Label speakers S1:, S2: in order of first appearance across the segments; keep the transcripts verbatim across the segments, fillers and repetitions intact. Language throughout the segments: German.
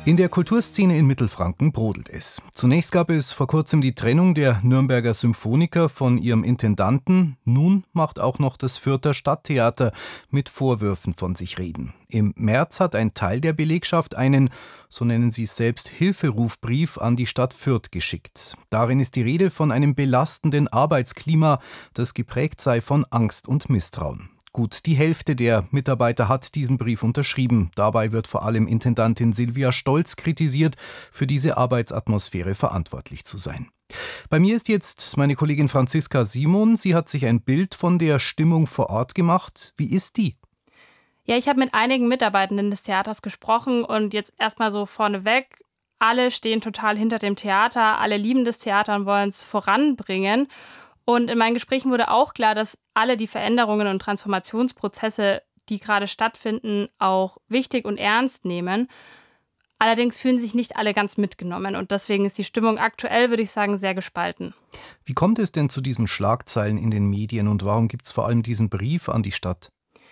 S1: In der Kulturszene in Mittelfranken brodelt es. Zunächst gab es vor kurzem die Trennung der Nürnberger Symphoniker von ihrem Intendanten. Nun macht auch noch das Fürther Stadttheater mit Vorwürfen von sich reden. Im März hat ein Teil der Belegschaft einen, so nennen sie es selbst, Hilferufbrief an die Stadt Fürth geschickt. Darin ist die Rede von einem belastenden Arbeitsklima, das geprägt sei von Angst und Misstrauen. Gut die Hälfte der Mitarbeiter hat diesen Brief unterschrieben. Dabei wird vor allem Intendantin Silvia Stolz kritisiert, für diese Arbeitsatmosphäre verantwortlich zu sein. Bei mir ist jetzt meine Kollegin Franziska Simon. Sie hat sich ein Bild von der Stimmung vor Ort gemacht. Wie ist die?
S2: Ja, ich habe mit einigen Mitarbeitenden des Theaters gesprochen und jetzt erstmal so vorneweg. Alle stehen total hinter dem Theater, alle lieben das Theater und wollen es voranbringen. Und in meinen Gesprächen wurde auch klar, dass alle die Veränderungen und Transformationsprozesse, die gerade stattfinden, auch wichtig und ernst nehmen. Allerdings fühlen sich nicht alle ganz mitgenommen und deswegen ist die Stimmung aktuell, würde ich sagen, sehr gespalten.
S1: Wie kommt es denn zu diesen Schlagzeilen in den Medien und warum gibt es vor allem diesen Brief an die Stadt?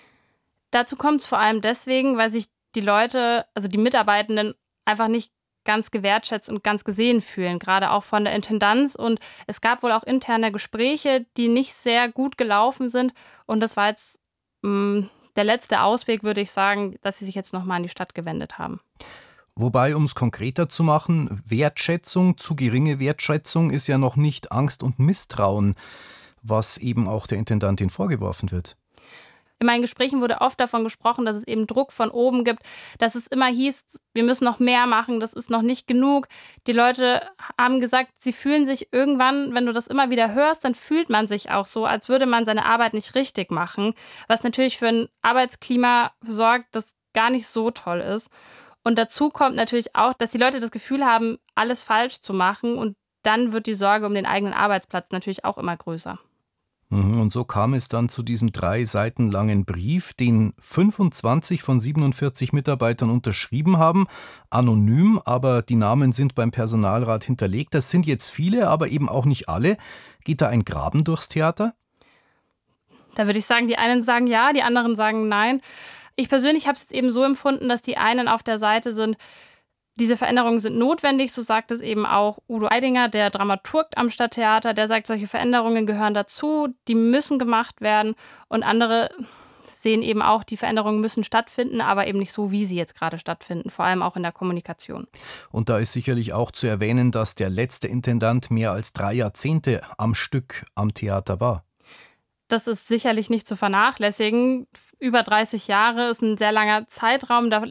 S2: Dazu kommt es vor allem deswegen, weil sich die Leute, also die Mitarbeitenden, einfach nicht ganz gewertschätzt und ganz gesehen fühlen, gerade auch von der Intendanz. Und es gab wohl auch interne Gespräche, die nicht sehr gut gelaufen sind. Und das war jetzt mh, der letzte Ausweg, würde ich sagen, dass sie sich jetzt nochmal an die Stadt gewendet haben.
S1: Wobei, um es konkreter zu machen, Wertschätzung, zu geringe Wertschätzung ist ja noch nicht Angst und Misstrauen, was eben auch der Intendantin vorgeworfen wird.
S2: In meinen Gesprächen wurde oft davon gesprochen, dass es eben Druck von oben gibt, dass es immer hieß, wir müssen noch mehr machen, das ist noch nicht genug. Die Leute haben gesagt, sie fühlen sich irgendwann, wenn du das immer wieder hörst, dann fühlt man sich auch so, als würde man seine Arbeit nicht richtig machen, was natürlich für ein Arbeitsklima sorgt, das gar nicht so toll ist. Und dazu kommt natürlich auch, dass die Leute das Gefühl haben, alles falsch zu machen und dann wird die Sorge um den eigenen Arbeitsplatz natürlich auch immer größer.
S1: Und so kam es dann zu diesem drei Seiten langen Brief, den fünfundzwanzig von siebenundvierzig Mitarbeitern unterschrieben haben. Anonym, aber die Namen sind beim Personalrat hinterlegt. Das sind jetzt viele, aber eben auch nicht alle. Geht da ein Graben durchs Theater?
S2: Da würde ich sagen, die einen sagen ja, die anderen sagen nein. Ich persönlich habe es jetzt eben so empfunden, dass die einen auf der Seite sind, diese Veränderungen sind notwendig, so sagt es eben auch Udo Eidinger, der Dramaturg am Stadttheater. Der sagt, solche Veränderungen gehören dazu, die müssen gemacht werden. Und andere sehen eben auch, die Veränderungen müssen stattfinden, aber eben nicht so, wie sie jetzt gerade stattfinden, vor allem auch in der Kommunikation.
S1: Und da ist sicherlich auch zu erwähnen, dass der letzte Intendant mehr als drei Jahrzehnte am Stück am Theater war.
S2: Das ist sicherlich nicht zu vernachlässigen. Über dreißig Jahre ist ein sehr langer Zeitraum, da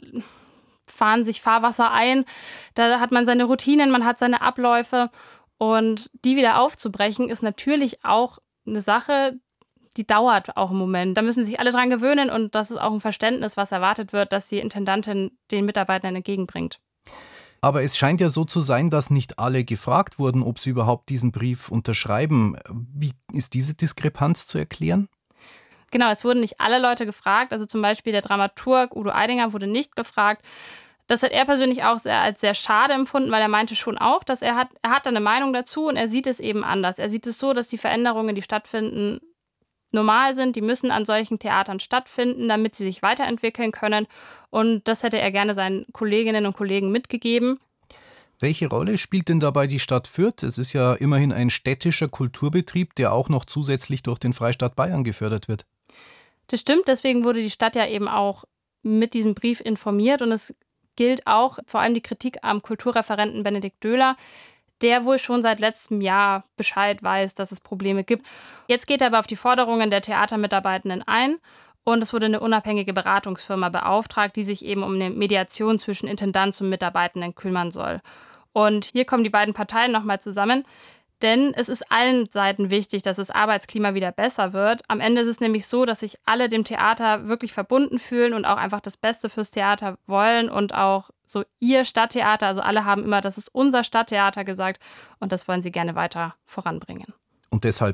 S2: fahren sich Fahrwasser ein, da hat man seine Routinen, man hat seine Abläufe und die wieder aufzubrechen ist natürlich auch eine Sache, die dauert auch im Moment. Da müssen sich alle dran gewöhnen und das ist auch ein Verständnis, was erwartet wird, dass die Intendantin den Mitarbeitern entgegenbringt.
S1: Aber es scheint ja so zu sein, dass nicht alle gefragt wurden, ob sie überhaupt diesen Brief unterschreiben. Wie ist diese Diskrepanz zu erklären?
S2: Genau, es wurden nicht alle Leute gefragt. Also zum Beispiel der Dramaturg Udo Eidinger wurde nicht gefragt. Das hat er persönlich auch sehr, als sehr schade empfunden, weil er meinte schon auch, dass er hat, er hat eine Meinung dazu und er sieht es eben anders. Er sieht es so, dass die Veränderungen, die stattfinden, normal sind. Die müssen an solchen Theatern stattfinden, damit sie sich weiterentwickeln können. Und das hätte er gerne seinen Kolleginnen und Kollegen mitgegeben.
S1: Welche Rolle spielt denn dabei die Stadt Fürth? Es ist ja immerhin ein städtischer Kulturbetrieb, der auch noch zusätzlich durch den Freistaat Bayern gefördert wird.
S2: Das stimmt, deswegen wurde die Stadt ja eben auch mit diesem Brief informiert und es gilt auch vor allem die Kritik am Kulturreferenten Benedikt Döhler, der wohl schon seit letztem Jahr Bescheid weiß, dass es Probleme gibt. Jetzt geht er aber auf die Forderungen der Theatermitarbeitenden ein und es wurde eine unabhängige Beratungsfirma beauftragt, die sich eben um eine Mediation zwischen Intendanz und Mitarbeitenden kümmern soll. Und hier kommen die beiden Parteien nochmal zusammen. Denn es ist allen Seiten wichtig, dass das Arbeitsklima wieder besser wird. Am Ende ist es nämlich so, dass sich alle dem Theater wirklich verbunden fühlen und auch einfach das Beste fürs Theater wollen und auch so ihr Stadttheater, also alle haben immer, das ist unser Stadttheater gesagt und das wollen sie gerne weiter voranbringen.
S1: Und deshalb